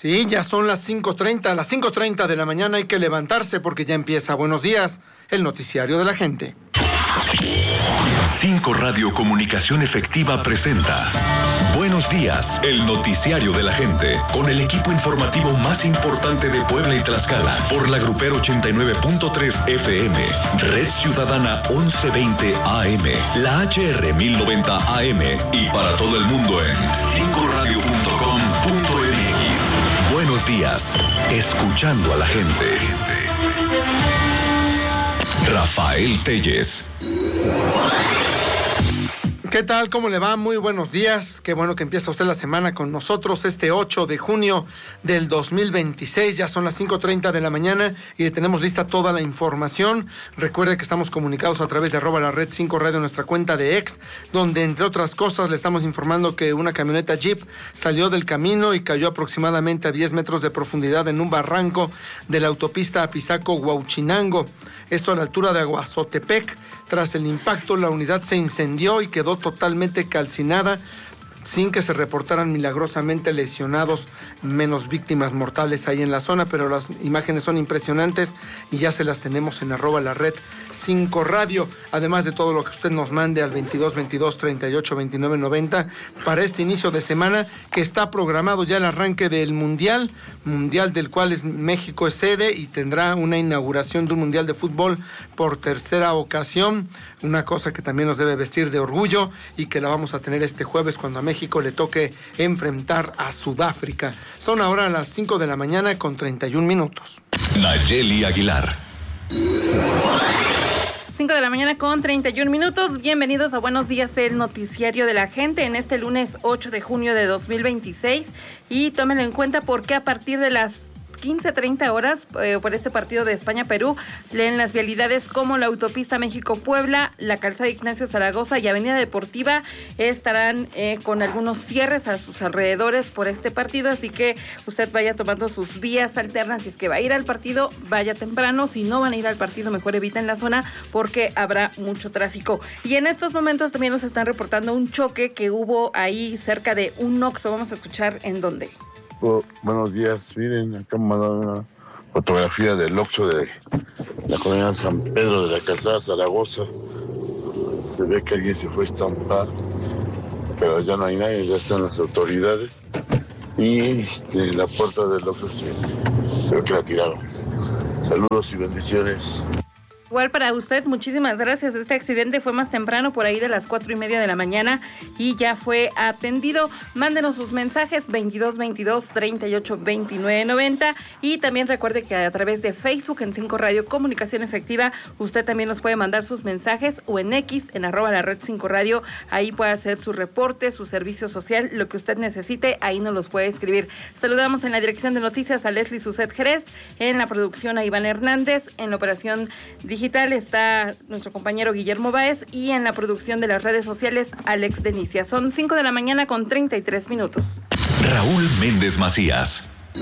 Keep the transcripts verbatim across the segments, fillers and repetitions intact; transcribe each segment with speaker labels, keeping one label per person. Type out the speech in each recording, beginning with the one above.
Speaker 1: Sí, ya son las cinco treinta, a las cinco treinta de la mañana hay que levantarse porque ya empieza Buenos Días, el noticiario de la gente.
Speaker 2: cinco Radio Comunicación Efectiva presenta Buenos Días, el noticiario de la gente, con el equipo informativo más importante de Puebla y Tlaxcala, por la Grupero ochenta y nueve punto tres F M, Red Ciudadana once veinte A M, la H R mil noventa A M y para todo el mundo en cinco radio punto com punto m x. Buenos Días, escuchando a la gente. Rafael Telles.
Speaker 1: ¿Qué tal? ¿Cómo le va? Muy buenos días. Qué bueno que empieza usted la semana con nosotros este ocho de junio del dos mil veintiséis. Ya son las cinco treinta de la mañana y tenemos lista toda la información. Recuerde que estamos comunicados a través de arroba la red cinco radio, nuestra cuenta de ex, donde entre otras cosas le estamos informando que una camioneta Jeep salió del camino y cayó aproximadamente a diez metros de profundidad en un barranco de la autopista Apizaco-Huauchinango. Esto a la altura de Aguazotepec. Tras el impacto, la unidad se incendió y quedó totalmente calcinada, sin que se reportaran milagrosamente lesionados, menos víctimas mortales ahí en la zona, pero las imágenes son impresionantes y ya se las tenemos en arroba la red cinco radio, además de todo lo que usted nos mande al veintidós veintidós treinta y ocho veintinueve noventa para este inicio de semana, que está programado ya el arranque del Mundial, Mundial del cual es, México es sede y tendrá una inauguración de un Mundial de Fútbol por tercera ocasión, una cosa que también nos debe vestir de orgullo y que la vamos a tener este jueves cuando a México le toque enfrentar a Sudáfrica. Son ahora las cinco de la mañana con treinta y un minutos.
Speaker 2: Nayeli Aguilar.
Speaker 3: cinco de la mañana con treinta y un minutos. Bienvenidos a Buenos Días, el noticiario de la gente, en este lunes ocho de junio de dos mil veintiséis. Y tómenlo en cuenta porque a partir de las quince treinta horas, eh, por este partido de España-Perú, leen las vialidades como la autopista México-Puebla, la calzada Ignacio Zaragoza y Avenida Deportiva estarán eh, con algunos cierres a sus alrededores por este partido, así que usted vaya tomando sus vías alternas. Si es que va a ir al partido, vaya temprano. Si no van a ir al partido, mejor eviten la zona porque habrá mucho tráfico. Y en estos momentos también nos están reportando un choque que hubo ahí cerca de un Oxxo. Vamos a escuchar en dónde.
Speaker 4: Oh, buenos días, miren, acá me mandaron una fotografía del Oxxo de la colonia San Pedro de la calzada Zaragoza. Se ve que alguien se fue a estampar, pero ya no hay nadie, ya están las autoridades. Y este, la puerta del Oxxo se, se ve que la tiraron. Saludos y bendiciones.
Speaker 3: Igual para usted, muchísimas gracias. Este accidente fue más temprano, por ahí de las cuatro y media de la mañana, y ya fue atendido. Mándenos sus mensajes veintidós veintidós treinta y ocho veintinueve noventa, y también recuerde que a través de Facebook en cinco Radio Comunicación Efectiva usted también nos puede mandar sus mensajes, o en X en arroba la red cinco radio. Ahí puede hacer su reporte, su servicio social, lo que usted necesite, ahí nos los puede escribir. Saludamos en la dirección de noticias a Leslie Suset Jerez, en la producción a Iván Hernández, en la operación digital está nuestro compañero Guillermo Báez, y en la producción de las redes sociales Alex Denicia. Son cinco de la mañana con treinta y tres minutos.
Speaker 2: Raúl Méndez Macías.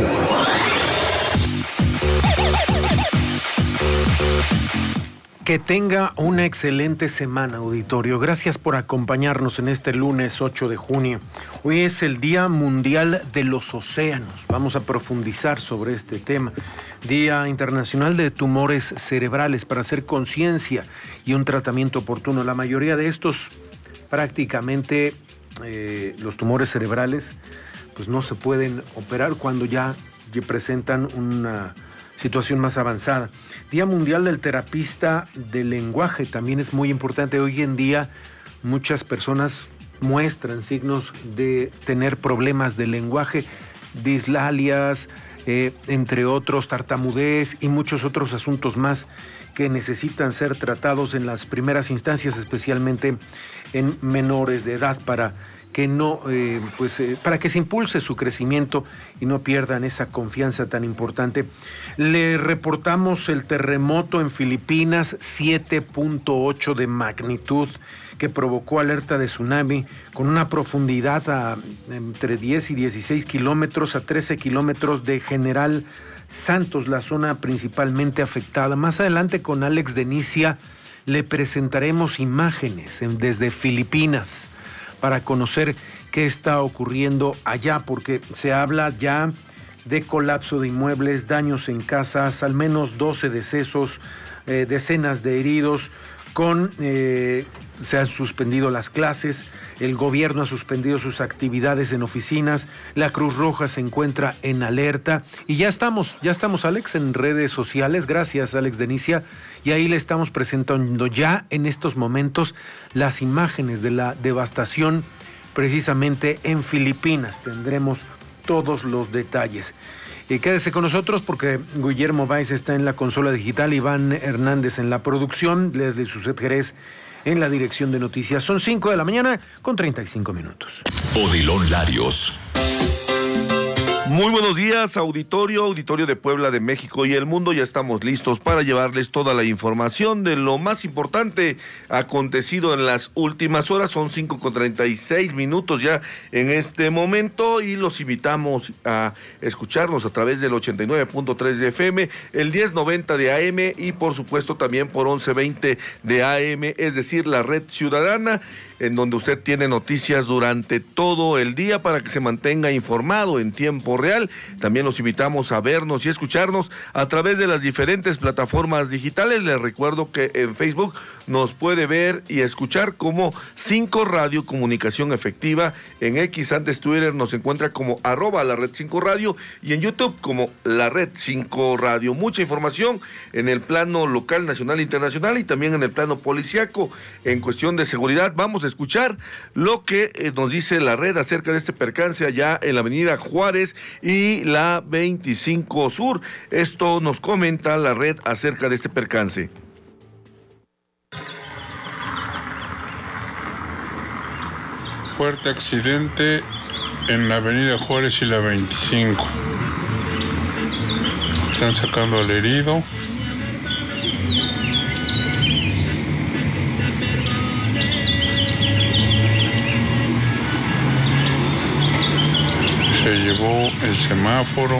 Speaker 5: Que tenga una excelente semana, auditorio. Gracias por acompañarnos en este lunes ocho de junio. Hoy es el Día Mundial de los Océanos. Vamos a profundizar sobre este tema. Día Internacional de Tumores Cerebrales, para hacer conciencia y un tratamiento oportuno. La mayoría de estos, prácticamente eh, los tumores cerebrales, pues no se pueden operar cuando ya, ya presentan una situación más avanzada. Día Mundial del Terapista del Lenguaje también es muy importante. Hoy en día muchas personas muestran signos de tener problemas de lenguaje, dislalias, eh, entre otros, tartamudez y muchos otros asuntos más que necesitan ser tratados en las primeras instancias, especialmente en menores de edad, para que no, eh, pues, eh, para que se impulse su crecimiento y no pierdan esa confianza tan importante. Le reportamos el terremoto en Filipinas, siete punto ocho de magnitud, que provocó alerta de tsunami con una profundidad a, entre diez y dieciséis kilómetros, a trece kilómetros de General Santos, la zona principalmente afectada. Más adelante con Alex Denicia le presentaremos imágenes en, desde Filipinas, para conocer qué está ocurriendo allá, porque se habla ya de colapso de inmuebles, daños en casas, al menos doce decesos, eh, decenas de heridos, con eh, se han suspendido las clases, el gobierno ha suspendido sus actividades en oficinas, la Cruz Roja se encuentra en alerta y ya estamos, ya estamos, Alex, en redes sociales, gracias Alex Denicia, y ahí le estamos presentando ya en estos momentos las imágenes de la devastación precisamente en Filipinas. Tendremos todos los detalles. Y quédese con nosotros porque Guillermo Báez está en la consola digital, Iván Hernández en la producción, Leslie Suset Jerez en la dirección de noticias. Son cinco de la mañana con treinta y cinco minutos.
Speaker 2: Odilon Larios.
Speaker 6: Muy buenos días, auditorio, auditorio de Puebla, de México y el mundo. Ya estamos listos para llevarles toda la información de lo más importante acontecido en las últimas horas. Son cinco con treinta y seis minutos ya en este momento y los invitamos a escucharnos a través del ochenta y nueve punto tres de F M, el diez noventa de A M y por supuesto también por once veinte de A M, es decir, la Red Ciudadana, en donde usted tiene noticias durante todo el día para que se mantenga informado en tiempo real. También los invitamos a vernos y escucharnos a través de las diferentes plataformas digitales. Les recuerdo que en Facebook nos puede ver y escuchar como cinco Radio Comunicación Efectiva, en X, antes Twitter, nos encuentra como arroba la red cinco radio y en YouTube como la red cinco radio. Mucha información en el plano local, nacional e internacional y también en el plano policiaco. En cuestión de seguridad, vamos a escuchar lo que eh, nos dice la red acerca de este percance allá en la avenida Juárez y la veinticinco Sur. Esto nos comenta la red acerca de este percance.
Speaker 7: Fuerte accidente en la avenida Juárez y la veinticinco. Están sacando al herido. Se llevó el semáforo.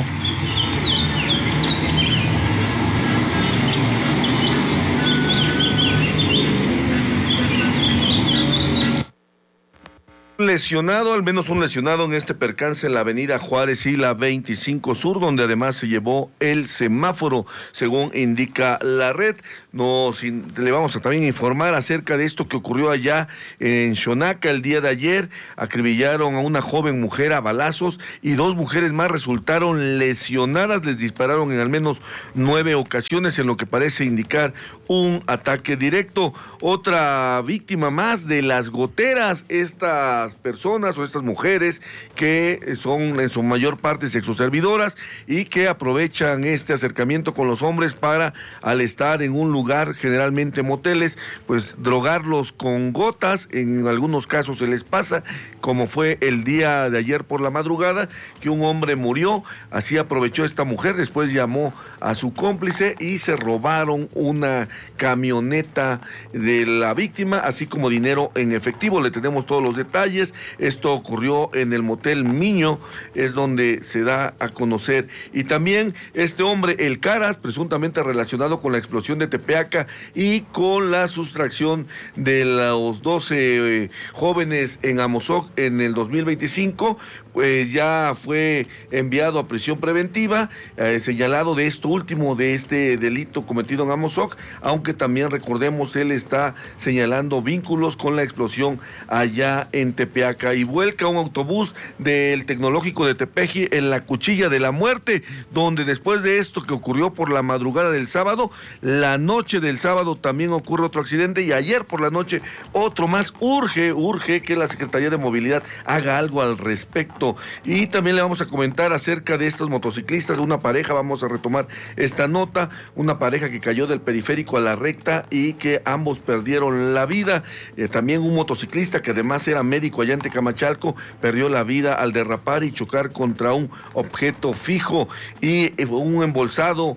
Speaker 6: Lesionado, al menos un lesionado en este percance en la avenida Juárez y la veinticinco Sur, donde además se llevó el semáforo, según indica la red. Nos le vamos a también informar acerca de esto que ocurrió allá en Xonaca el día de ayer. Acribillaron a una joven mujer a balazos y dos mujeres más resultaron lesionadas. Les dispararon en al menos nueve ocasiones, en lo que parece indicar un ataque directo. Otra víctima más de las goteras, esta personas o estas mujeres que son en su mayor parte sexoservidoras y que aprovechan este acercamiento con los hombres para, al estar en un lugar, generalmente moteles, pues drogarlos con gotas. En algunos casos se les pasa, como fue el día de ayer por la madrugada, que un hombre murió. Así aprovechó esta mujer, después llamó a su cómplice y se robaron una camioneta de la víctima, así como dinero en efectivo. Le tenemos todos los detalles. Esto ocurrió en el motel Miño, es donde se da a conocer. Y también este hombre, el Caras, presuntamente relacionado con la explosión de Tepeaca y con la sustracción de los doce eh, jóvenes en Amozoc en el dos mil veinticinco, pues ya fue enviado a prisión preventiva, eh, señalado de esto último, de este delito cometido en Amozoc, aunque también recordemos, él está señalando vínculos con la explosión allá en Tepeaca. Y vuelca un autobús del Tecnológico de Tepeji en la Cuchilla de la Muerte, donde después de esto que ocurrió por la madrugada del sábado, la noche del sábado también ocurre otro accidente y ayer por la noche otro más. Urge, urge que la Secretaría de Movilidad haga algo al respecto. Y también le vamos a comentar acerca de estos motociclistas, una pareja, vamos a retomar esta nota, una pareja que cayó del periférico a la recta y que ambos perdieron la vida. Eh, también un motociclista que además era médico allá en Tecamachalco, perdió la vida al derrapar y chocar contra un objeto fijo. Y eh, un embolsado,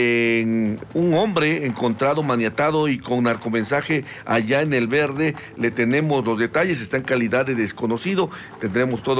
Speaker 6: eh, un hombre encontrado maniatado y con narcomensaje allá en El Verde. Le tenemos los detalles, está en calidad de desconocido, tendremos todo con mi compañero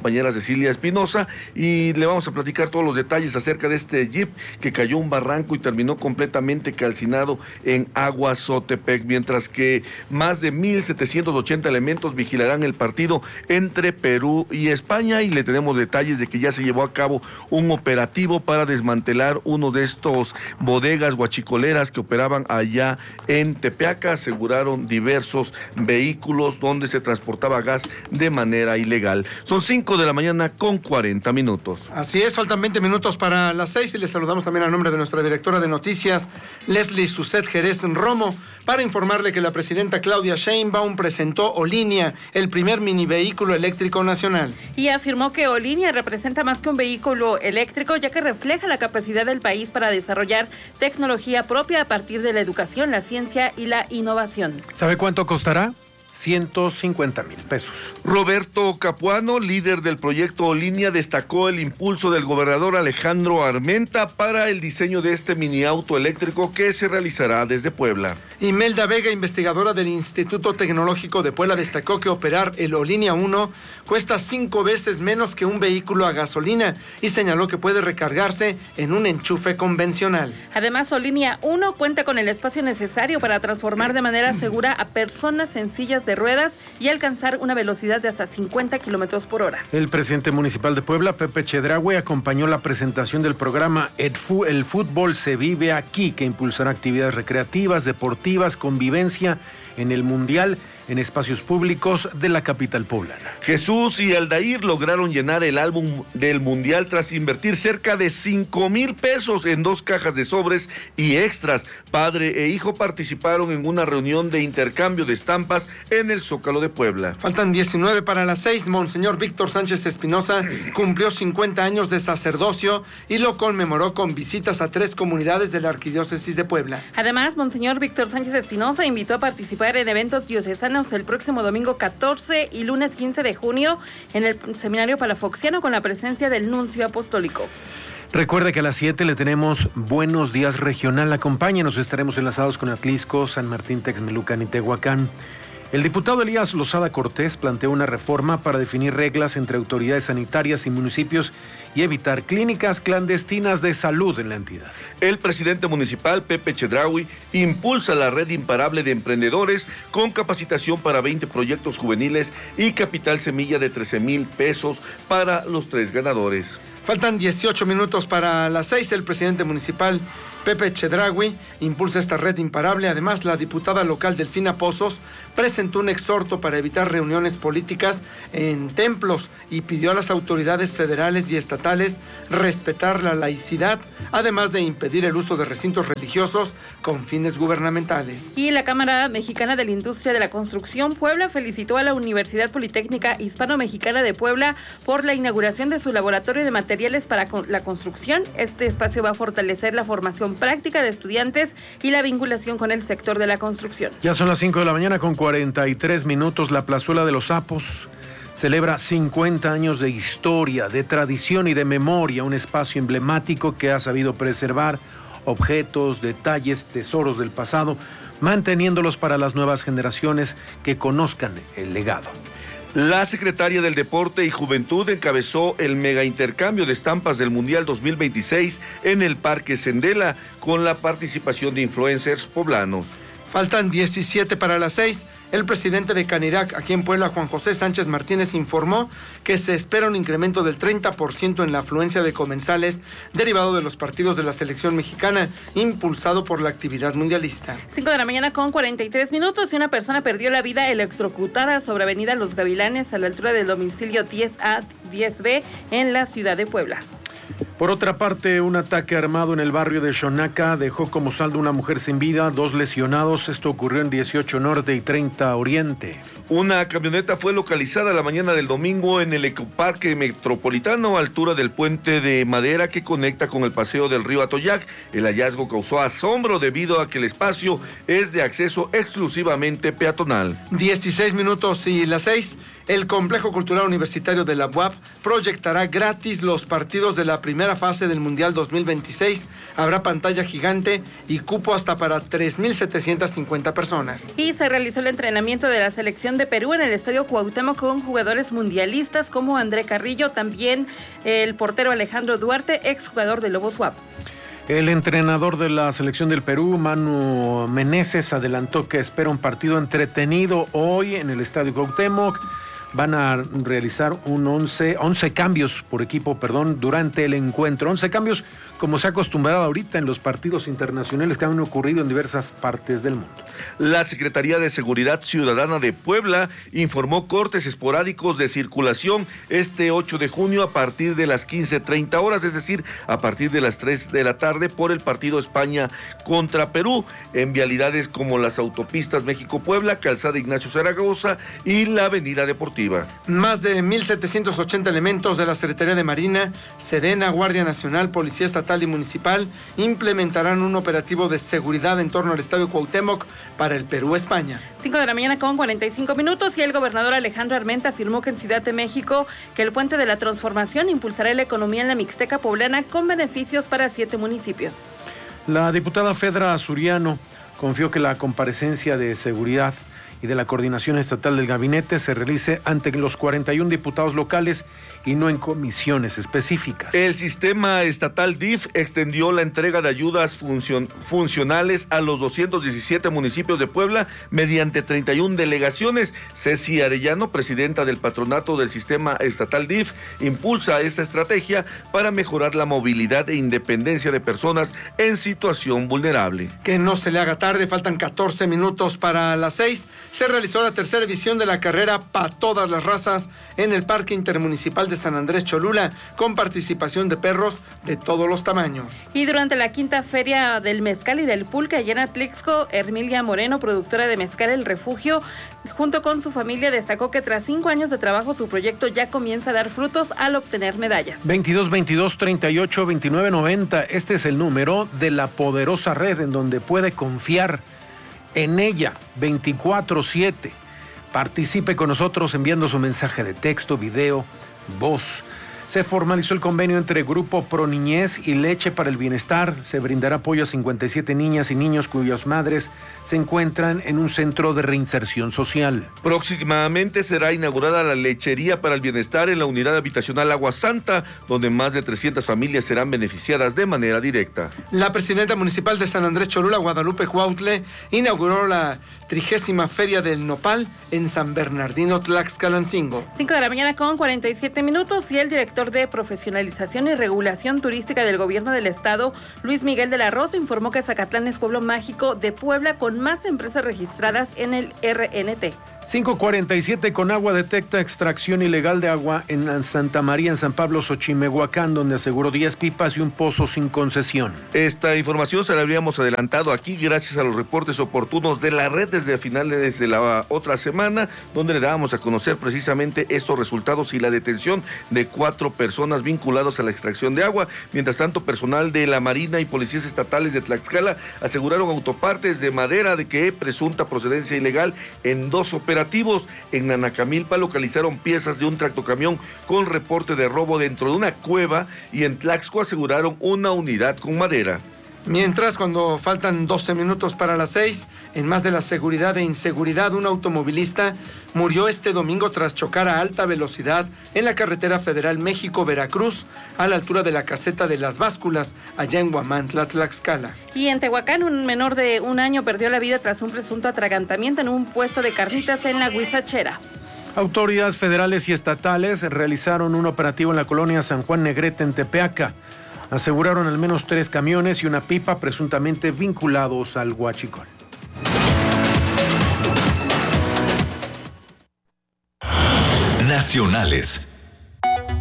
Speaker 6: compañera Cecilia Espinosa y le vamos a platicar todos los detalles acerca de este jeep que cayó un barranco y terminó completamente calcinado en Aguazotepec, mientras que más de mil setecientos ochenta elementos vigilarán el partido entre Perú y España, y le tenemos detalles de que ya se llevó a cabo un operativo para desmantelar uno de estos bodegas guachicoleras que operaban allá en Tepeaca. Aseguraron diversos vehículos donde se transportaba gas de manera ilegal. Son cinco de la mañana con cuarenta minutos.
Speaker 1: Así es, faltan veinte minutos para las seis y les saludamos también a nombre de nuestra directora de noticias, Leslie Suset Jerez Romo, para informarle que la presidenta Claudia Sheinbaum presentó Olinia, el primer mini vehículo eléctrico nacional.
Speaker 3: Y afirmó que Olinia representa más que un vehículo eléctrico, ya que refleja la capacidad del país para desarrollar tecnología propia a partir de la educación, la ciencia y la innovación.
Speaker 5: ¿Sabe cuánto costará? ciento cincuenta mil pesos.
Speaker 6: Roberto Capuano, líder del proyecto Olinia, destacó el impulso del gobernador Alejandro Armenta para el diseño de este mini auto eléctrico que se realizará desde Puebla.
Speaker 1: Imelda Vega, investigadora del Instituto Tecnológico de Puebla, destacó que operar el Olinia uno cuesta cinco veces menos que un vehículo a gasolina y señaló que puede recargarse en un enchufe convencional.
Speaker 3: Además, Olinia uno cuenta con el espacio necesario para transformar de manera segura a personas en sillas de ruedas y alcanzar una velocidad de hasta cincuenta kilómetros por hora.
Speaker 5: El presidente municipal de Puebla, Pepe Chedraui, acompañó la presentación del programa El Fútbol se vive aquí, que impulsará actividades recreativas, deportivas, convivencia en el Mundial en espacios públicos de la capital poblana.
Speaker 6: Jesús y Aldair lograron llenar el álbum del Mundial tras invertir cerca de cinco mil pesos en dos cajas de sobres y extras. Padre e hijo participaron en una reunión de intercambio de estampas en el Zócalo de Puebla.
Speaker 1: Faltan diecinueve para las seis. Monseñor Víctor Sánchez Espinosa cumplió cincuenta años de sacerdocio y lo conmemoró con visitas a tres comunidades de la Arquidiócesis de Puebla.
Speaker 3: Además, Monseñor Víctor Sánchez Espinosa invitó a participar en eventos diocesanos el próximo domingo catorce y lunes quince de junio en el Seminario Palafoxiano con la presencia del Nuncio Apostólico.
Speaker 5: Recuerde que a las siete le tenemos Buenos Días Regional. Acompáñenos, estaremos enlazados con Atlisco, San Martín, Texmelucan y Tehuacán. El diputado Elías Lozada Cortés planteó una reforma para definir reglas entre autoridades sanitarias y municipios y evitar clínicas clandestinas de salud en la entidad.
Speaker 6: El presidente municipal, Pepe Chedraui, impulsa la red imparable de emprendedores con capacitación para veinte proyectos juveniles y capital semilla de trece mil pesos para los tres ganadores.
Speaker 1: Faltan dieciocho minutos para las seis. El presidente municipal, Pepe Chedraui, impulsa esta red imparable. Además, la diputada local Delfina Pozos presentó un exhorto para evitar reuniones políticas en templos y pidió a las autoridades federales y estatales respetar la laicidad, además de impedir el uso de recintos religiosos con fines gubernamentales.
Speaker 3: Y la Cámara Mexicana de la Industria de la Construcción Puebla felicitó a la Universidad Politécnica Hispano-Mexicana de Puebla por la inauguración de su laboratorio de materiales para la construcción. Este espacio va a fortalecer la formación práctica de estudiantes y la vinculación con el sector de la construcción.
Speaker 5: Ya son las cinco de la mañana con cuarenta y tres minutos. La Plazuela de los Sapos celebra cincuenta años de historia, de tradición y de memoria, un espacio emblemático que ha sabido preservar objetos, detalles, tesoros del pasado, manteniéndolos para las nuevas generaciones que conozcan el legado.
Speaker 6: La secretaria del Deporte y Juventud encabezó el mega intercambio de estampas del Mundial dos mil veintiséis en el Parque Sendela con la participación de influencers poblanos.
Speaker 1: Faltan diecisiete para las seis. El presidente de Canirac, aquí en Puebla, Juan José Sánchez Martínez, informó que se espera un incremento del treinta por ciento en la afluencia de comensales derivado de los partidos de la selección mexicana, impulsado por la actividad mundialista.
Speaker 3: cinco de la mañana con cuarenta y tres minutos y una persona perdió la vida electrocutada sobre Avenida Los Gavilanes a la altura del domicilio diez A diez B en la ciudad de Puebla.
Speaker 5: Por otra parte, un ataque armado en el barrio de Xonaca dejó como saldo una mujer sin vida, dos lesionados. Esto ocurrió en dieciocho Norte y treinta Oriente.
Speaker 6: Una camioneta fue localizada la mañana del domingo en el Ecoparque Metropolitano, a altura del puente de madera que conecta con el paseo del río Atoyac. El hallazgo causó asombro debido a que el espacio es de acceso exclusivamente peatonal.
Speaker 1: dieciséis minutos y las seis. El Complejo Cultural Universitario de la U A P proyectará gratis los partidos de la la primera fase del Mundial dos mil veintiséis. Habrá pantalla gigante y cupo hasta para tres mil setecientas cincuenta personas.
Speaker 3: Y se realizó el entrenamiento de la selección de Perú en el Estadio Cuauhtémoc con jugadores mundialistas como André Carrillo, también el portero Alejandro Duarte, exjugador de Lobos W A P.
Speaker 5: El entrenador de la selección del Perú, Manu Meneses, adelantó que espera un partido entretenido hoy en el Estadio Cuauhtémoc. Van a realizar un once, once cambios por equipo, perdón, durante el encuentro. once cambios como se ha acostumbrado ahorita en los partidos internacionales que han ocurrido en diversas partes del mundo.
Speaker 6: La Secretaría de Seguridad Ciudadana de Puebla informó cortes esporádicos de circulación este ocho de junio a partir de las quince treinta horas, es decir, a partir de las tres de la tarde por el partido España contra Perú, en vialidades como las autopistas México-Puebla, Calzada Ignacio Zaragoza y la Avenida Deportiva.
Speaker 1: Más de mil setecientos ochenta elementos de la Secretaría de Marina, Sedena, Guardia Nacional, Policía Estatal y Municipal implementarán un operativo de seguridad en torno al Estadio Cuauhtémoc para el Perú-España.
Speaker 3: cinco de la mañana con cuarenta y cinco minutos y el gobernador Alejandro Armenta afirmó que en Ciudad de México que el Puente de la Transformación impulsará la economía en la Mixteca poblana con beneficios para siete municipios.
Speaker 5: La diputada Fedra Suriano confió que la comparecencia de seguridad y de la coordinación estatal del gabinete se realice ante los cuarenta y uno diputados locales y no en comisiones específicas.
Speaker 6: El sistema estatal D I F extendió la entrega de ayudas funcion- funcionales a los doscientos diecisiete municipios de Puebla mediante treinta y una delegaciones. Ceci Arellano, presidenta del patronato del sistema estatal D I F, impulsa esta estrategia para mejorar la movilidad e independencia de personas en situación vulnerable.
Speaker 1: Que no se le haga tarde, faltan catorce minutos para las seis. Se realizó la tercera edición de la carrera Pa' Todas las Razas en el Parque Intermunicipal de San Andrés Cholula, con participación de perros de todos los tamaños.
Speaker 3: Y durante la quinta feria del mezcal y del pulque allá en Atlixco, Hermilia Moreno, productora de Mezcal El Refugio, junto con su familia, destacó que tras cinco años de trabajo su proyecto ya comienza a dar frutos al obtener medallas.
Speaker 5: veintidós veintidós treinta y ocho veintinueve noventa, este es el número de la poderosa red en donde puede confiar en ella veinticuatro siete. Participe con nosotros enviando su mensaje de texto, video, voz. Se formalizó el convenio entre Grupo Pro Niñez y Leche para el Bienestar. Se brindará apoyo a cincuenta y siete niñas y niños cuyas madres se encuentran en un centro de reinserción social.
Speaker 6: Próximamente será inaugurada la lechería para el bienestar en la unidad habitacional Agua Santa, donde más de trescientas familias serán beneficiadas de manera directa.
Speaker 1: La presidenta municipal de San Andrés Cholula, Guadalupe Cuautle, inauguró la trigésima Feria del Nopal en San Bernardino, Tlaxcalancingo.
Speaker 3: cinco de la mañana con cuarenta y siete minutos y el director de Profesionalización y Regulación Turística del Gobierno del Estado, Luis Miguel de la Rosa, informó que Zacatlán es pueblo mágico de Puebla con más empresas registradas en el R N T.
Speaker 5: cinco cuarenta y siete, Conagua detecta extracción ilegal de agua en Santa María, en San Pablo, Xochimehuacán, donde aseguró diez pipas y un pozo sin concesión.
Speaker 6: Esta información se la habríamos adelantado aquí gracias a los reportes oportunos de la red desde finales de la otra semana, donde le dábamos a conocer precisamente estos resultados y la detención de cuatro personas vinculadas a la extracción de agua. Mientras tanto, personal de la Marina y policías estatales de Tlaxcala aseguraron autopartes de madera de que presunta procedencia ilegal en dos operativos. En Nanacamilpa localizaron piezas de un tractocamión con reporte de robo dentro de una cueva y en Tlaxco aseguraron una unidad con madera.
Speaker 1: Mientras, cuando faltan doce minutos para las seis, en más de la seguridad e inseguridad, un automovilista murió este domingo tras chocar a alta velocidad en la carretera federal México-Veracruz, a la altura de la caseta de las básculas, allá en Huamantla, Tlaxcala.
Speaker 3: Y en Tehuacán, un menor de un año perdió la vida tras un presunto atragantamiento en un puesto de carnitas en la Huizachera.
Speaker 5: Autoridades federales y estatales realizaron un operativo en la colonia San Juan Negrete, en Tepeaca. Aseguraron al menos tres camiones y una pipa presuntamente vinculados al huachicol.
Speaker 2: Nacionales.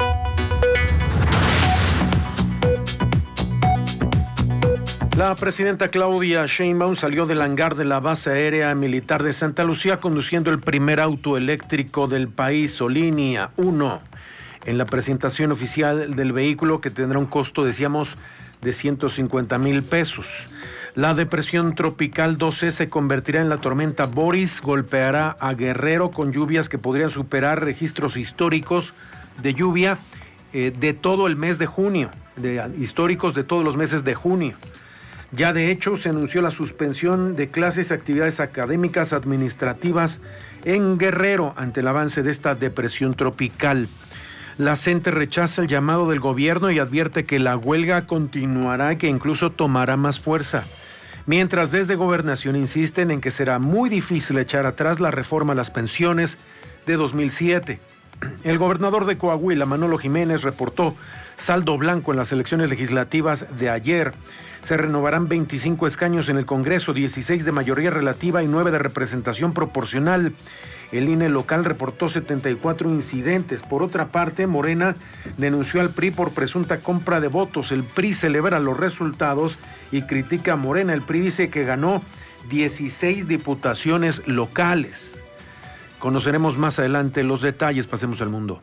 Speaker 5: La presidenta Claudia Sheinbaum salió del hangar de la base aérea militar de Santa Lucía conduciendo el primer auto eléctrico del país, Solinia uno. En la presentación oficial del vehículo, que tendrá un costo, decíamos, de ciento cincuenta mil pesos. La depresión tropical doce se convertirá en la tormenta Boris, golpeará a Guerrero con lluvias que podrían superar registros históricos de lluvia eh, de todo el mes de junio. Es de, históricos de todos los meses de junio. Ya de hecho se anunció la suspensión de clases y actividades académicas administrativas en Guerrero ante el avance de esta depresión tropical. La CENTE rechaza el llamado del gobierno y advierte que la huelga continuará y que incluso tomará más fuerza. Mientras desde Gobernación insisten en que será muy difícil echar atrás la reforma a las pensiones de dos mil siete. El gobernador de Coahuila, Manolo Jiménez, reportó saldo blanco en las elecciones legislativas de ayer. Se renovarán veinticinco escaños en el Congreso, dieciséis de mayoría relativa y nueve de representación proporcional. El I N E local reportó setenta y cuatro incidentes. Por otra parte, Morena denunció al P R I por presunta compra de votos. El P R I celebra los resultados y critica a Morena. El P R I dice que ganó dieciséis diputaciones locales. Conoceremos más adelante los detalles. Pasemos al mundo.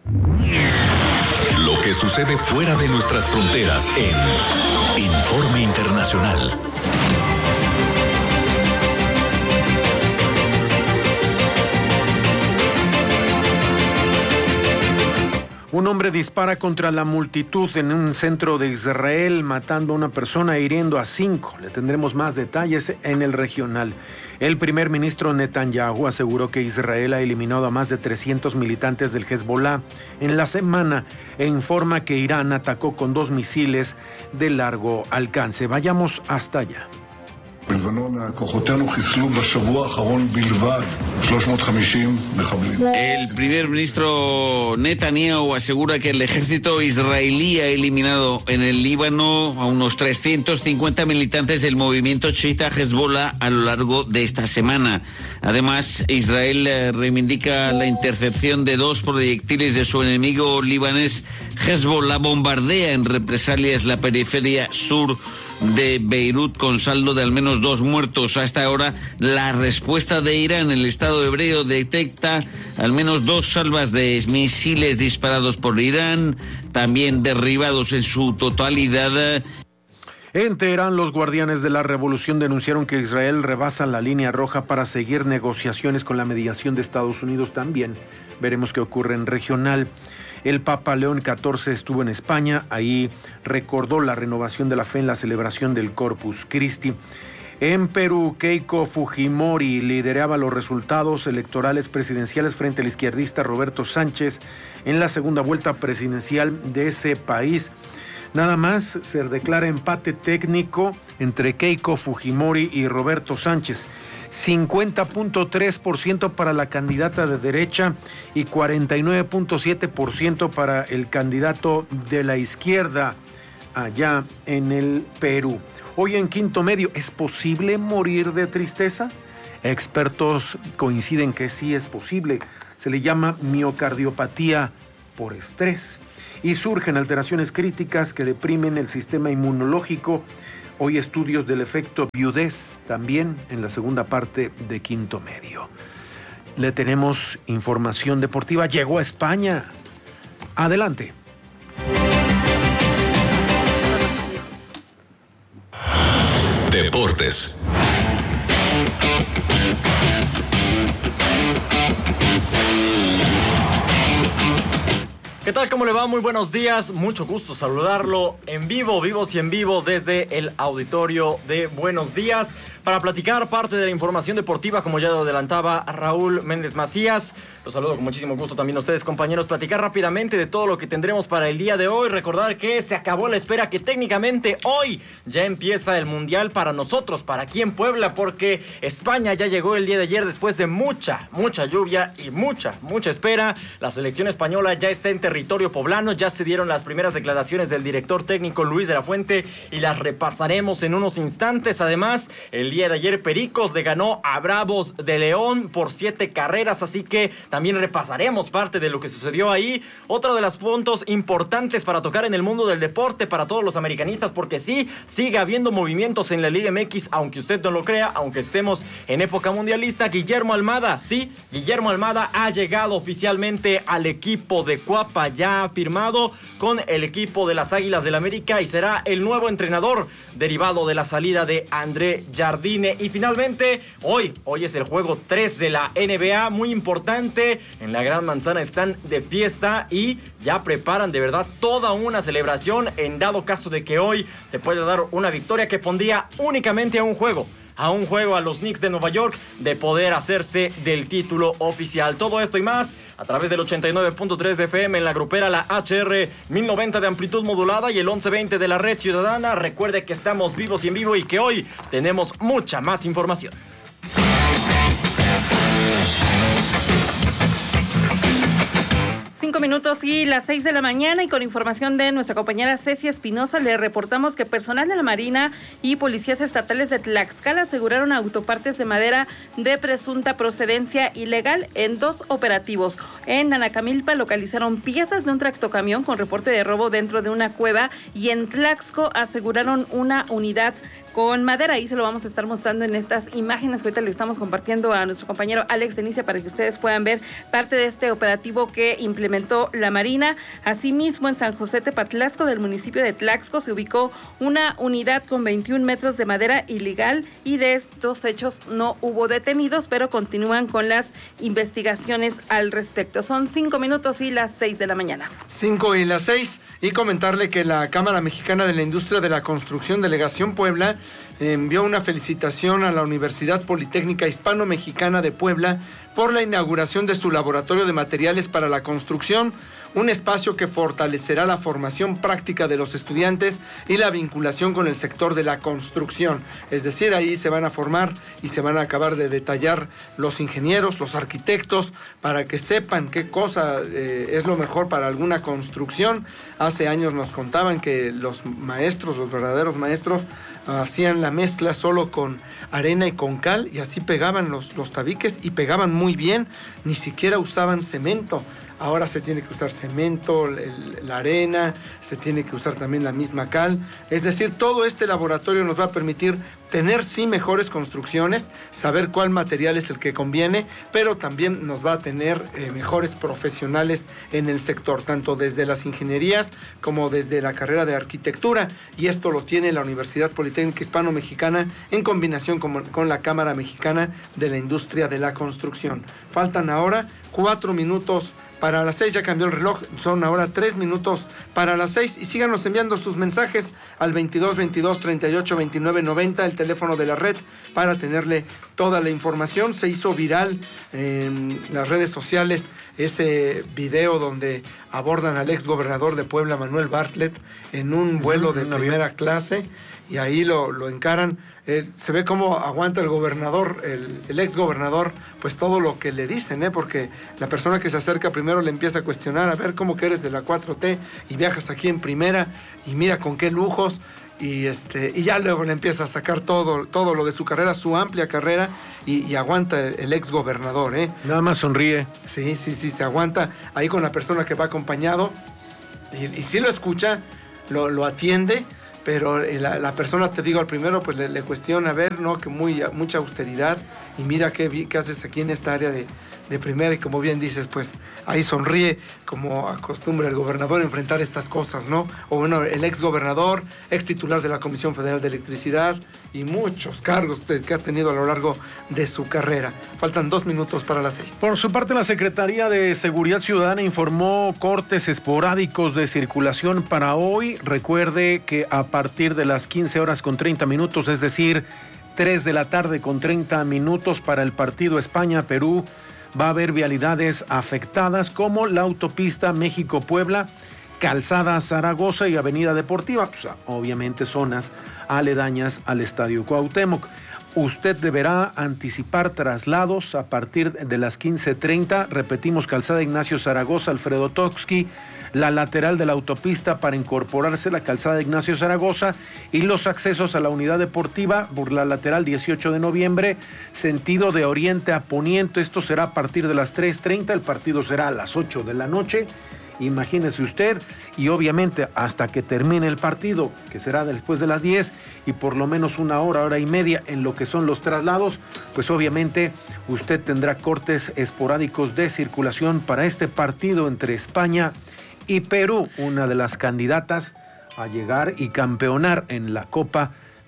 Speaker 2: Lo que sucede fuera de nuestras fronteras en Informe Internacional.
Speaker 5: Un hombre dispara contra la multitud en un centro de Israel, matando a una persona e hiriendo a cinco. Le tendremos más detalles en el regional. El primer ministro Netanyahu aseguró que Israel ha eliminado a más de trescientos militantes del Hezbollah en la semana e informa que Irán atacó con dos misiles de largo alcance. Vayamos hasta allá.
Speaker 8: El primer ministro Netanyahu asegura que el ejército israelí ha eliminado en el Líbano a unos trescientos cincuenta militantes del movimiento chiita Hezbollah a lo largo de esta semana. Además, Israel reivindica la intercepción de dos proyectiles de su enemigo libanés. Hezbollah bombardea en represalias la periferia sur de Beirut con saldo de al menos dos muertos. Hasta ahora, la respuesta de Irán, el Estado hebreo, detecta al menos dos salvas de misiles disparados por Irán, también derribados en su totalidad.
Speaker 5: En Teherán, los guardianes de la revolución denunciaron que Israel rebasa la línea roja para seguir negociaciones con la mediación de Estados Unidos. También veremos qué ocurre en regional. El Papa León catorce estuvo en España, ahí recordó la renovación de la fe en la celebración del Corpus Christi. En Perú, Keiko Fujimori lideraba los resultados electorales presidenciales frente al izquierdista Roberto Sánchez en la segunda vuelta presidencial de ese país. Nada más se declara empate técnico entre Keiko Fujimori y Roberto Sánchez. cincuenta punto tres por ciento para la candidata de derecha y cuarenta y nueve punto siete por ciento para el candidato de la izquierda allá en el Perú. Hoy en Quinto Medio, ¿es posible morir de tristeza? Expertos coinciden que sí es posible. Se le llama miocardiopatía por estrés. Y surgen alteraciones críticas que deprimen el sistema inmunológico. Hoy estudios del efecto viudez, también en la segunda parte de Quinto Medio. Le tenemos información deportiva. Llegó a España. Adelante.
Speaker 2: Deportes.
Speaker 9: ¿Qué tal? ¿Cómo le va? Muy buenos días. Mucho gusto saludarlo en vivo, vivos y en vivo desde el auditorio de Buenos Días para platicar parte de la información deportiva, como ya lo adelantaba Raúl Méndez Macías. Los saludo con muchísimo gusto también a ustedes, compañeros. Platicar rápidamente de todo lo que tendremos para el día de hoy. Recordar que se acabó la espera, que técnicamente hoy ya empieza el Mundial para nosotros, para aquí en Puebla, porque España ya llegó el día de ayer después de mucha, mucha lluvia y mucha, mucha espera. La selección española ya está en territorio poblano. Ya se dieron las primeras declaraciones del director técnico Luis de la Fuente y las repasaremos en unos instantes. Además, el día de ayer Pericos le ganó a Bravos de León por siete carreras, así que también repasaremos parte de lo que sucedió ahí. Otro de los puntos importantes para tocar en el mundo del deporte para todos los americanistas, porque sí, sigue habiendo movimientos en la Liga M X, aunque usted no lo crea, aunque estemos en época mundialista. Guillermo Almada, sí, Guillermo Almada ha llegado oficialmente al equipo de Cuapa, ya ha firmado con el equipo de las Águilas del América y será el nuevo entrenador derivado de la salida de André Jardín. Jardine. Y finalmente, hoy, hoy es el juego tres de la N B A, muy importante. En la Gran Manzana están de fiesta y ya preparan de verdad toda una celebración en dado caso de que hoy se pueda dar una victoria que pondría únicamente a un juego. a un juego a los Knicks de Nueva York de poder hacerse del título oficial. Todo esto y más a través del ochenta y nueve punto tres de F M en la grupera, la H R mil noventa de amplitud modulada y el once veinte de la red ciudadana. Recuerde que estamos vivos y en vivo y que hoy tenemos mucha más información.
Speaker 3: Cinco minutos y las seis de la mañana, y con información de nuestra compañera Ceci Espinosa le reportamos que personal de la Marina y policías estatales de Tlaxcala aseguraron autopartes de madera de presunta procedencia ilegal en dos operativos. En Nanacamilpa localizaron piezas de un tractocamión con reporte de robo dentro de una cueva, y en Tlaxco aseguraron una unidad con madera. Ahí se lo vamos a estar mostrando en estas imágenes que ahorita le estamos compartiendo a nuestro compañero Alex Denicia para que ustedes puedan ver parte de este operativo que implementó la Marina. Asimismo, en San José Tepatlasco del municipio de Tlaxco se ubicó una unidad con veintiún metros de madera ilegal, y de estos hechos no hubo detenidos, pero continúan con las investigaciones al respecto. Son cinco minutos y las seis de la mañana.
Speaker 1: Cinco y las seis, y comentarle que la Cámara Mexicana de la Industria de la Construcción, Delegación Puebla, envió una felicitación a la Universidad Politécnica Hispano-Mexicana de Puebla por la inauguración de su laboratorio de materiales para la construcción, un espacio que fortalecerá la formación práctica de los estudiantes y la vinculación con el sector de la construcción. Es decir, ahí se van a formar y se van a acabar de detallar los ingenieros, los arquitectos, para que sepan qué cosa eh, es lo mejor para alguna construcción. Hace años nos contaban que los maestros, los verdaderos maestros, hacían la mezcla solo con arena y con cal, y así pegaban los, los tabiques, y pegaban muy bien, ni siquiera usaban cemento. Ahora se tiene que usar cemento, el, la arena, se tiene que usar también la misma cal. Es decir, todo este laboratorio nos va a permitir tener sí mejores construcciones, saber cuál material es el que conviene, pero también nos va a tener eh, mejores profesionales en el sector, tanto desde las ingenierías como desde la carrera de arquitectura. Y esto lo tiene la Universidad Politécnica Hispano-Mexicana en combinación con, con la Cámara Mexicana de la Industria de la Construcción. Faltan ahora cuatro minutos para las seis, ya cambió el reloj, son ahora tres minutos para las seis, y síganos enviando sus mensajes al veintidós veintidós treinta y ocho veintinueve noventa, el teléfono de la red, para tenerle toda la información. Se hizo viral en las redes sociales ese video donde abordan al ex gobernador de Puebla, Manuel Bartlett, en un vuelo de primera clase, y ahí lo, lo encaran. Eh, se ve cómo aguanta el gobernador, el, el ex gobernador, pues todo lo que le dicen, ¿eh? Porque la persona que se acerca primero le empieza a cuestionar, a ver cómo que eres de la cuatro T y viajas aquí en primera, y mira con qué lujos, y este y ya luego le empieza a sacar todo, todo lo de su carrera, su amplia carrera, y, y aguanta el, el ex gobernador, ¿eh?
Speaker 5: Nada más sonríe.
Speaker 1: Sí, sí, sí, se aguanta ahí con la persona que va acompañado, y, y sí lo escucha, lo, lo atiende, pero la, la persona, te digo, al primero pues le, le cuestiona, a ver, ¿no? Que muy, mucha austeridad, y mira qué, qué haces aquí en esta área de, de primera, y como bien dices, pues ahí sonríe, como acostumbra el gobernador a enfrentar estas cosas, ¿no? O bueno, el ex gobernador, ex titular de la Comisión Federal de Electricidad, y muchos cargos que ha tenido a lo largo de su carrera. Faltan dos minutos para las seis.
Speaker 5: Por su parte, la Secretaría de Seguridad Ciudadana informó cortes esporádicos de circulación para hoy. Recuerde que a partir de las quince horas con treinta minutos, es decir, tres de la tarde con treinta minutos para el partido España-Perú, va a haber vialidades afectadas como la autopista México-Puebla, Calzada Zaragoza y Avenida Deportiva, pues, obviamente zonas aledañas al Estadio Cuauhtémoc. Usted deberá anticipar traslados a partir de las quince treinta, repetimos, Calzada Ignacio Zaragoza, Alfredo Toksky, la lateral de la autopista para incorporarse la Calzada Ignacio Zaragoza, y los accesos a la unidad deportiva por la lateral dieciocho de noviembre, sentido de oriente a poniente. Esto será a partir de las tres treinta, el partido será a las ocho de la noche. Imagínese usted, y obviamente hasta que termine el partido, que será después de las diez, y por lo menos una hora, hora y media en lo que son los traslados, pues obviamente usted tendrá cortes esporádicos de circulación para este partido entre España y Perú, una de las candidatas a llegar y campeonar en la Copa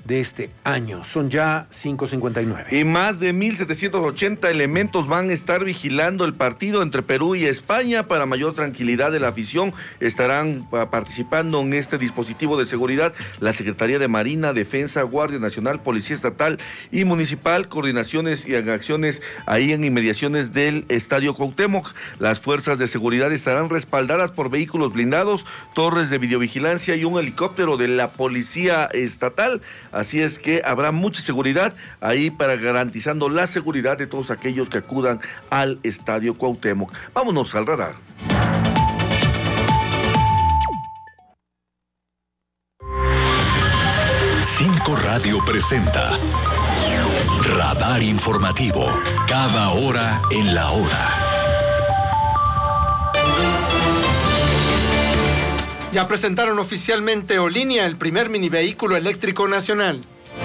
Speaker 5: de este año. Son ya cinco cincuenta y nueve.
Speaker 6: Y más de mil setecientos ochenta elementos van a estar vigilando el partido entre Perú y España para mayor tranquilidad de la afición. Estarán participando en este dispositivo de seguridad la Secretaría de Marina, Defensa, Guardia Nacional, Policía Estatal y Municipal, coordinaciones y acciones ahí en inmediaciones del Estadio Cuauhtémoc. Las fuerzas de seguridad estarán respaldadas por vehículos blindados, torres de videovigilancia y un helicóptero de la Policía Estatal. Así es que habrá mucha seguridad ahí para garantizando la seguridad de todos aquellos que acudan al Estadio Cuauhtémoc. Vámonos al radar.
Speaker 2: Cinco Radio presenta Radar Informativo, cada hora en la hora.
Speaker 1: Ya presentaron oficialmente Olinia, el primer mini vehículo eléctrico nacional.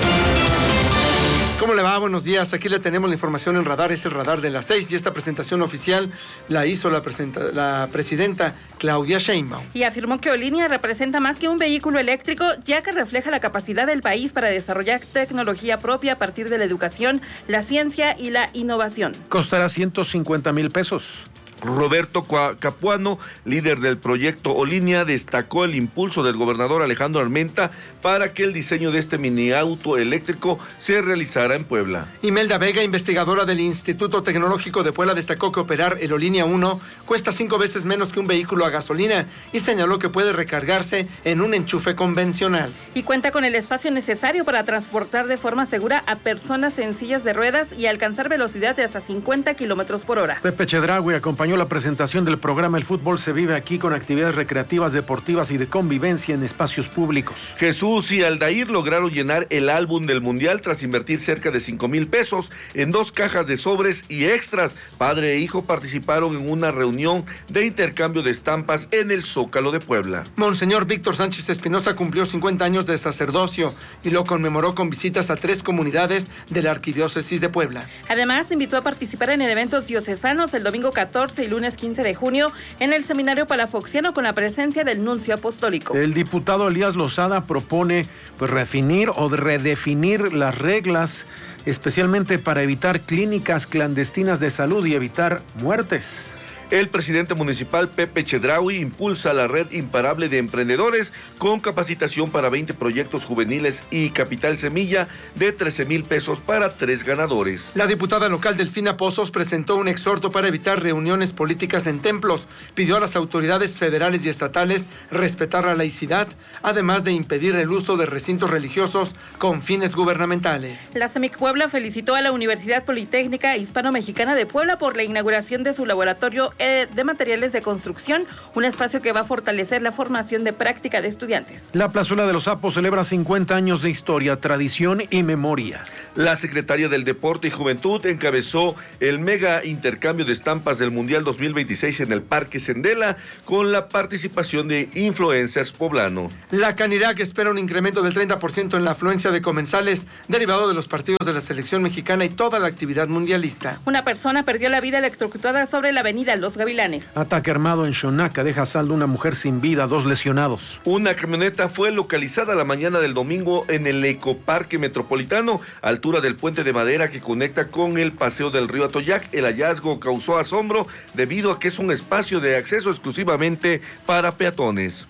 Speaker 1: ¿Cómo le va? Buenos días. Aquí le tenemos la información en Radar. Es el Radar de las seis y esta presentación oficial la hizo la, presenta, la presidenta Claudia Sheinbaum.
Speaker 3: Y afirmó que Olinia representa más que un vehículo eléctrico, ya que refleja la capacidad del país para desarrollar tecnología propia a partir de la educación, la ciencia y la innovación.
Speaker 5: Costará ciento cincuenta mil pesos.
Speaker 6: Roberto Capuano, líder del proyecto Olinia, destacó el impulso del gobernador Alejandro Armenta para que el diseño de este mini auto eléctrico se realizara en Puebla.
Speaker 1: Imelda Vega, investigadora del Instituto Tecnológico de Puebla, destacó que operar el Olinia uno cuesta cinco veces menos que un vehículo a gasolina y señaló que puede recargarse en un enchufe convencional.
Speaker 3: Y cuenta con el espacio necesario para transportar de forma segura a personas en sillas de ruedas y alcanzar velocidad de hasta cincuenta kilómetros por hora.
Speaker 5: Pepe Chedraui acompañó la presentación del programa El Fútbol se vive aquí con actividades recreativas, deportivas y de convivencia en espacios públicos.
Speaker 6: Jesús y Aldair lograron llenar el álbum del Mundial tras invertir cerca de cinco mil pesos en dos cajas de sobres y extras. Padre e hijo participaron en una reunión de intercambio de estampas en el Zócalo de Puebla.
Speaker 1: Monseñor Víctor Sánchez Espinosa cumplió cincuenta años de sacerdocio y lo conmemoró con visitas a tres comunidades de la Arquidiócesis de Puebla.
Speaker 3: Además, invitó a participar en eventos diocesanos el domingo catorce y lunes quince de junio en el Seminario Palafoxiano con la presencia del nuncio apostólico.
Speaker 5: El diputado Elías Lozada propone pues redefinir o redefinir las reglas, especialmente para evitar clínicas clandestinas de salud y evitar muertes.
Speaker 6: El presidente municipal Pepe Chedraui impulsa la red imparable de emprendedores con capacitación para veinte proyectos juveniles y capital semilla de trece mil pesos para tres ganadores.
Speaker 1: La diputada local Delfina Pozos presentó un exhorto para evitar reuniones políticas en templos. Pidió a las autoridades federales y estatales respetar la laicidad, además de impedir el uso de recintos religiosos con fines gubernamentales.
Speaker 3: La CEMIC Puebla felicitó a la Universidad Politécnica Hispano-Mexicana de Puebla por la inauguración de su laboratorio de materiales de construcción, un espacio que va a fortalecer la formación de práctica de estudiantes.
Speaker 5: La Plazuela de los Sapos celebra cincuenta años de historia, tradición y memoria.
Speaker 6: La secretaria del Deporte y Juventud encabezó el mega intercambio de estampas del Mundial dos mil veintiséis en el Parque Sendela con la participación de influencers poblanos.
Speaker 1: La Canirac espera un incremento del treinta por ciento en la afluencia de comensales derivado de los partidos de la selección mexicana y toda la actividad mundialista.
Speaker 3: Una persona perdió la vida electrocutada sobre la avenida Los Gavilanes.
Speaker 5: Ataque armado en Xonaca deja saldo una mujer sin vida, dos lesionados.
Speaker 6: Una camioneta fue localizada la mañana del domingo en el Ecoparque Metropolitano, altura del puente de madera que conecta con el paseo del río Atoyac. El hallazgo causó asombro debido a que es un espacio de acceso exclusivamente para peatones.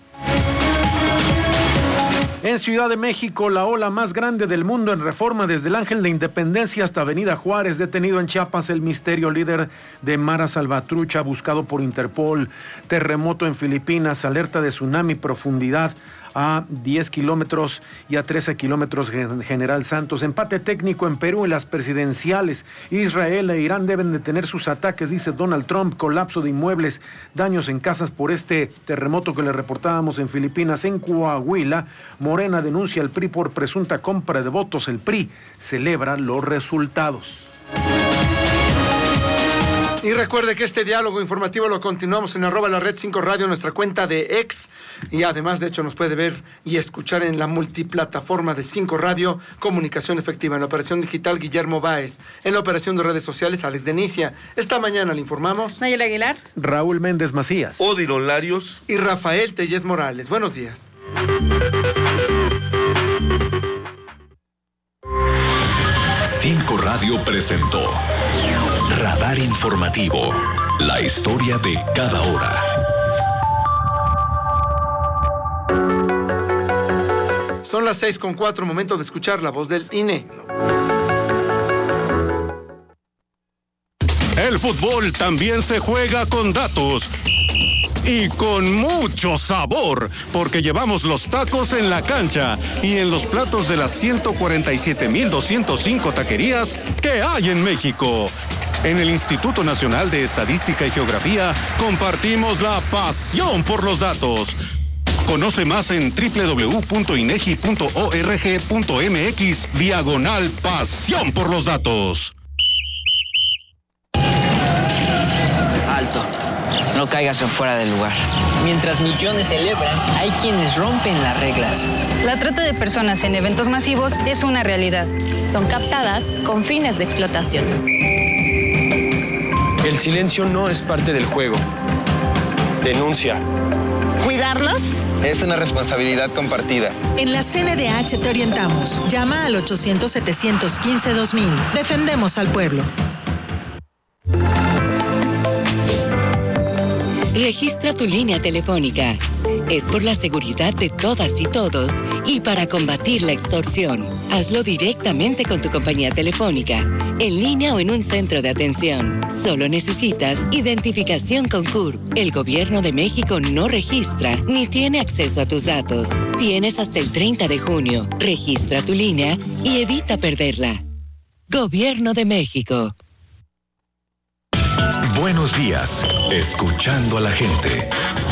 Speaker 5: En Ciudad de México, la ola más grande del mundo en reforma, desde el Ángel de Independencia hasta Avenida Juárez. Detenido en Chiapas el misterio líder de Mara Salvatrucha, buscado por Interpol. Terremoto en Filipinas, alerta de tsunami, profundidad a diez kilómetros y a trece kilómetros General Santos. Empate técnico en Perú en las presidenciales. Israel e Irán deben detener sus ataques, dice Donald Trump. Colapso de inmuebles, daños en casas por este terremoto que le reportábamos en Filipinas. En Coahuila, Morena denuncia al P R I por presunta compra de votos. El P R I celebra los resultados.
Speaker 1: Y recuerde que este diálogo informativo lo continuamos en arroba la red cinco radio, nuestra cuenta de ex. Y además, de hecho, nos puede ver y escuchar en la multiplataforma de cinco radio, Comunicación Efectiva. En la operación digital, Guillermo Báez. En la operación de redes sociales, Alex Denicia. Esta mañana le informamos
Speaker 3: Nayela Aguilar,
Speaker 5: Raúl Méndez Macías,
Speaker 6: Odilon Larios
Speaker 1: y Rafael Tellez Morales. Buenos días.
Speaker 2: cinco Radio presentó Radar Informativo, la historia de cada hora.
Speaker 1: Son las seis con cuatro, momento de escuchar la voz del I N E.
Speaker 10: El fútbol también se juega con datos. Y con mucho sabor, porque llevamos los tacos en la cancha y en los platos de las ciento cuarenta y siete mil doscientos cinco taquerías que hay en México. En el Instituto Nacional de Estadística y Geografía compartimos la pasión por los datos. Conoce más en doble u doble u doble u punto inegi punto org punto mx diagonal pasión por los datos.
Speaker 11: Alto. No caigas en fuera del lugar. Mientras millones celebran, hay quienes rompen las reglas.
Speaker 12: La trata de personas en eventos masivos es una realidad.
Speaker 13: Son captadas con fines de explotación.
Speaker 14: El silencio no es parte del juego. Denuncia.
Speaker 15: ¿Cuidarlos?
Speaker 14: Es una responsabilidad compartida.
Speaker 15: En la C N D H te orientamos. Llama al ochocientos, setecientos quince, dos mil. Defendemos al pueblo.
Speaker 16: Registra tu línea telefónica. Es por la seguridad de todas y todos y para combatir la extorsión. Hazlo directamente con tu compañía telefónica, en línea o en un centro de atención. Solo necesitas identificación con C U R P. El Gobierno de México no registra ni tiene acceso a tus datos. Tienes hasta el treinta de junio. Registra tu línea y evita perderla. Gobierno de México.
Speaker 2: Buenos días, escuchando a la gente.